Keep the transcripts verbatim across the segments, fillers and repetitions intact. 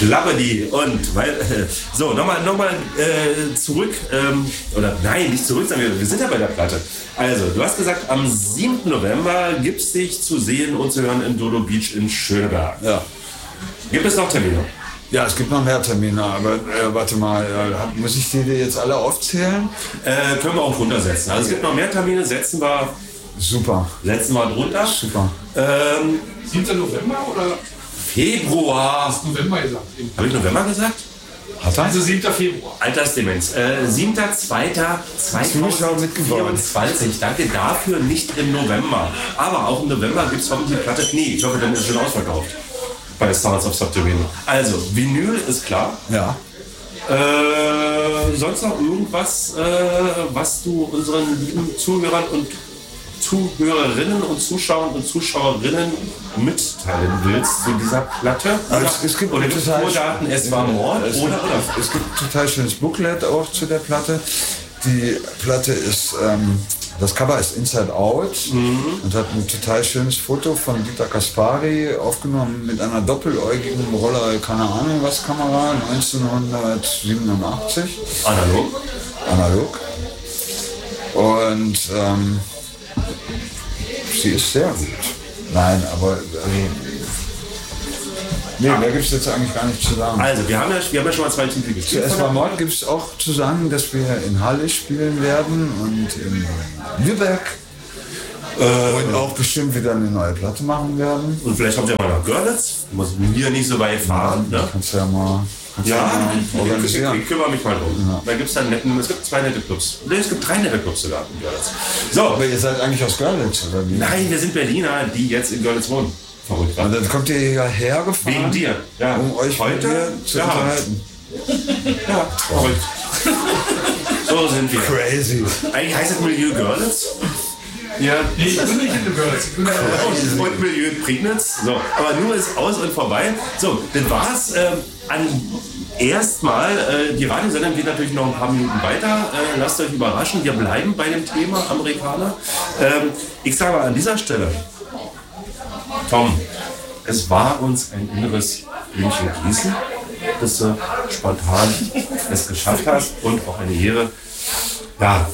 Klappe die und weil äh, so nochmal noch mal, äh, zurück ähm, oder nein, nicht zurück, sagen wir, wir sind ja bei der Platte. Also, du hast gesagt, am siebten November gibt es dich zu sehen und zu hören im Dodo Beach in Schöneberg. Ja. Gibt es noch Termine? Ja, es gibt noch mehr Termine, aber äh, warte mal, äh, muss ich die dir jetzt alle aufzählen? Äh, können wir auch runtersetzen. Also es gibt noch mehr Termine, setzen wir, Super. setzen wir drunter. Super. Ähm, siebten November oder? Februar. Hast du November gesagt? Habe ich November gesagt? Hat er? Also siebten Februar. Altersdemenz. Äh, siebter zweiter zweitausendvierundzwanzig. Danke dafür, nicht im November. Aber auch im November gibt es hoffentlich die Platte. Nee, ich hoffe, dann ist es schon ausverkauft. Bei Stars of Subterranean. Also, Vinyl ist klar. Ja. Äh, sonst noch irgendwas, äh, was du unseren lieben Zuhörern und Zuhörerinnen und Zuschauern und Zuschauerinnen mitteilen willst zu dieser Platte? Also es, es gibt oder gibt es Vordaten, es war Mord? Es, oder, gibt, oder? es gibt ein total schönes Booklet auch zu der Platte. Die Platte ist, ähm, das Cover ist Inside Out mhm. und hat ein total schönes Foto von Dieter Kaspari aufgenommen mit einer doppeläugigen Roller, keine Ahnung was, Kamera, neunzehnhundertsiebenundachtzig. Analog. Analog. Und ähm, sie ist sehr gut. Nein, aber also, nee, da gibt es jetzt eigentlich gar nichts zu sagen. Also, wir haben ja, wir haben ja schon mal zwei Titel Zu gespielt. Es war Mord gibt es auch zu sagen, dass wir in Halle spielen werden und in Lübeck. Äh, und auch bestimmt wieder eine neue Platte machen werden. Und vielleicht kommt ja mal nach Görlitz. Muss mir nicht so weit fahren. Ja, ne? kannst du ja mal, ja, ja mal ich, organisieren. ich, ich kümmere mich mal drum. Ja. Da gibt's dann netten, es gibt zwei nette Clubs. Nee, es gibt drei nette Clubs sogar in Görlitz. So. Aber ihr seid eigentlich aus Görlitz, oder wie? Nein, wir sind Berliner, die jetzt in Görlitz wohnen. Verrückt, und dann kommt ihr hierher gefahren, wegen dir, ja. um euch heute hier zu ja. unterhalten. Ja, verrückt. So sind wir. Crazy. Eigentlich heißt es Milieu Görlitz. Ja. Nee, ich bin nicht in den Görlitz. Ich bin Und, und Milieu Prignitz. So. Aber nur ist aus und vorbei. So, dann war es äh, an erstmal, äh, die Radiosendung geht natürlich noch ein paar Minuten weiter. Äh, lasst euch überraschen. Wir bleiben bei dem Thema Amerikaner. Ähm, ich sage mal an dieser Stelle, Tom, es war uns ein inneres Blümchen gießen, dass du spontan es geschafft hast und auch eine Ehre. Ja,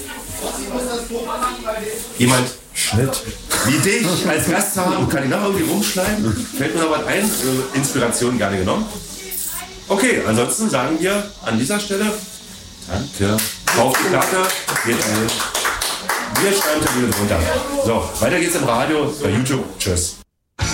jemand Schnitt wie dich als Gast zu haben, kann ich noch irgendwie rumschneiden. Fällt mir noch was ein, äh, Inspiration gerne genommen. Okay, ansonsten sagen wir an dieser Stelle danke. Kauft die Platte, geht ein. Wir schreiben Termine runter. So, weiter geht's im Radio, bei YouTube. Tschüss.